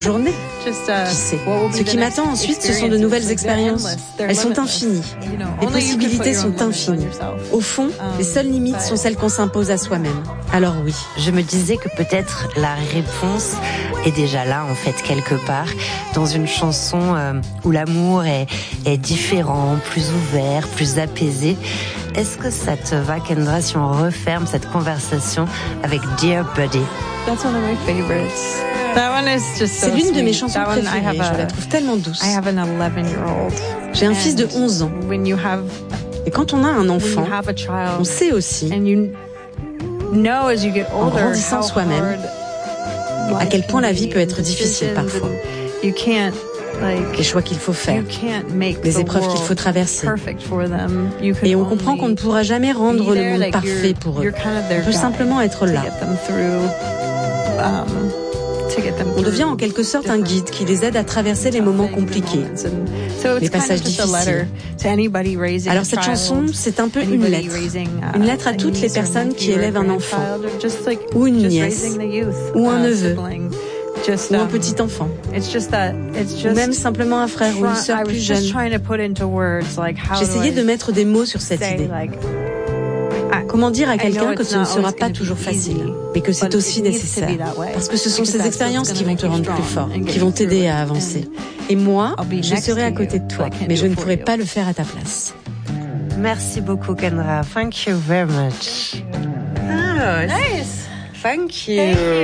journée. Qui sait? Ce qui m'attend ensuite, ce sont de nouvelles expériences. Elles sont infinies. Les possibilités sont infinies. Au fond, les seules limites sont celles qu'on s'impose à soi-même. Alors oui. Je me disais que peut-être la réponse est déjà là, en fait, quelque part, dans une chanson où l'amour est différent, plus ouvert, plus apaisé. Est-ce que ça te va, Kendra, si on referme cette conversation avec Dear Buddy? That's one of my favorites. That one is just so C'est l'une de sweet. mes chansons préférées. Je la trouve tellement douce. I have an 11-year-old. J'ai un fils de 11 ans. When you have, Et quand on a un when enfant, you have a child, on sait aussi, and you know as you get older, grandissant how soi-même, hard à quel point la vie life peut être can be, difficile decisions parfois. and you can't, like, Les choix qu'il faut faire, you can't make les the épreuves qu'il world faut traverser. perfect for them. You can Et on comprend qu'on ne pourra jamais rendre be le there, monde like, parfait pour eux. you're kind of their On peut guide simplement être to là. get them through, to get them On devient en through quelque sorte un different guide qui les aide à traverser les moments compliqués. Les passages difficiles. Alors cette chanson, c'est un peu une lettre. Une lettre à toutes les personnes qui élèvent un enfant, ou une nièce, ou un neveu, ou un petit enfant, ou même simplement un frère ou une sœur plus jeune. J'essayais de mettre des mots sur cette idée. Comment dire à quelqu'un que ce ne sera pas toujours facile, mais que c'est aussi nécessaire. Parce que ce sont ces expériences qui vont te rendre plus fort, qui vont t'aider à avancer. Et moi, je serai à côté de toi, mais je ne pourrai pas le faire à ta place. Merci beaucoup, Kendra. Thank you very much. Nice. Thank you.